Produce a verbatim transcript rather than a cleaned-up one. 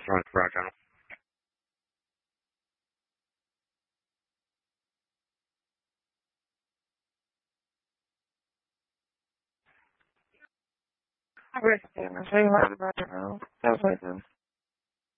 Restaurant Project. Restaurant, soy Juan Barro. ¿Qué fue eso?